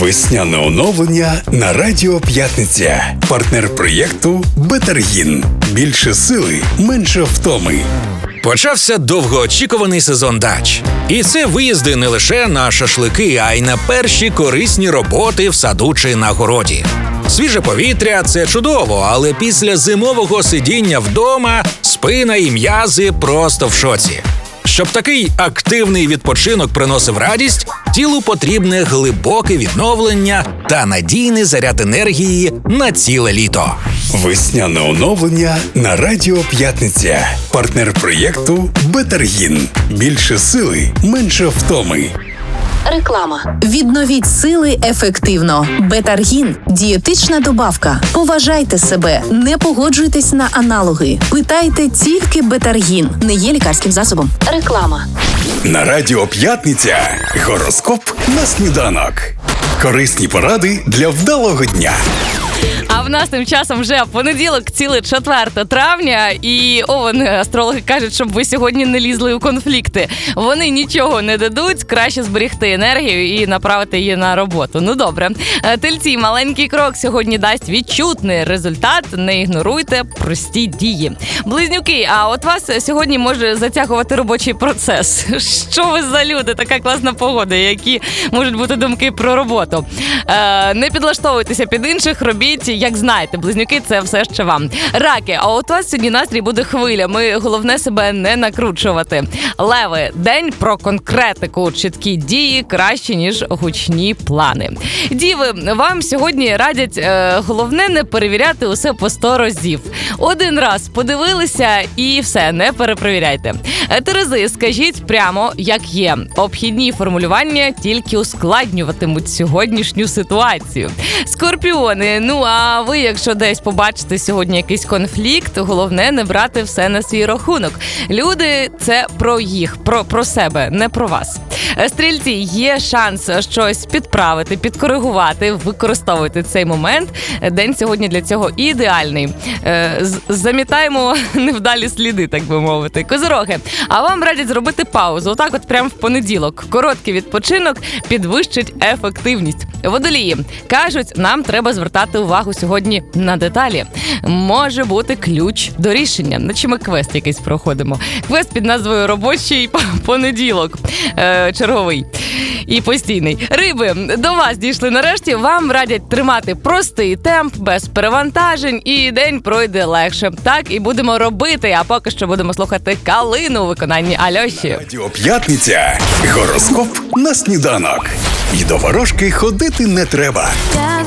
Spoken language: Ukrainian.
Весняне оновлення на Радіо П'ятниця. Партнер проєкту «Бетаргін». Більше сили, менше втоми. Почався довгоочікуваний сезон дач. І це виїзди не лише на шашлики, а й на перші корисні роботи в саду чи на городі. Свіже повітря – це чудово, але після зимового сидіння вдома спина і м'язи просто в шоці. Щоб такий активний відпочинок приносив радість, тілу потрібне глибоке відновлення та надійний заряд енергії на ціле літо. Весняне оновлення на Радіо П'ятниця. Партнер проєкту «Бетаргін». Більше сили, менше втоми. Реклама. Відновіть сили ефективно. Бетаргін – дієтична добавка. Поважайте себе, не погоджуйтесь на аналоги. Питайте тільки Бетаргін. Не є лікарським засобом. Реклама. На Радіо П'ятниця. Гороскоп на сніданок. Корисні поради для вдалого дня. А в нас тим часом вже понеділок, ціле 4 травня, і астрологи кажуть, щоб ви сьогодні не лізли у конфлікти. Вони нічого не дадуть, краще зберегти енергію і направити її на роботу. Ну добре. Тельці, маленький крок сьогодні дасть відчутний результат, не ігноруйте прості дії. Близнюки, а от вас сьогодні може затягувати робочий процес. Що ви за люди? Така класна погода, які можуть бути думки про роботу. Не підлаштовуйтеся під інших, робіть як знаєте, близнюки, це все ще вам. Раки, а от у вас сьогодні настрій буде хвилями, головне себе не накручувати. Леви, день про конкретику, чіткі дії краще, ніж гучні плани. Діви, вам сьогодні радять, головне не перевіряти усе по 100 разів. Один раз подивилися і все, не перепровіряйте. Терези, скажіть прямо, як є. Обхідні формулювання тільки ускладнюватимуть сьогоднішню ситуацію. Скорпіони, а ви, якщо десь побачите сьогодні якийсь конфлікт, головне не брати все на свій рахунок. Люди – це про їх, про себе, не про вас. Стрільці, є шанс щось підправити, підкоригувати, використовуйте цей момент. День сьогодні для цього ідеальний. Замітаємо невдалі сліди, так би мовити. Козороги, а вам радять зробити паузу. Отак от прямо в понеділок. Короткий відпочинок підвищить ефективність. Водолії, кажуть, нам треба звертати увагу сьогодні на деталі. Може бути ключ до рішення. Наче ми квест якийсь проходимо. Квест під назвою «Робочий понеділок». Черговий і постійний. Риби, до вас дійшли нарешті. Вам радять тримати простий темп, без перевантажень, і день пройде легше. Так і будемо робити, а поки що будемо слухати «Калину» у виконанні Альоші. Радіо П'ятниця. Гороскоп на сніданок. І до ворожки ходити не треба.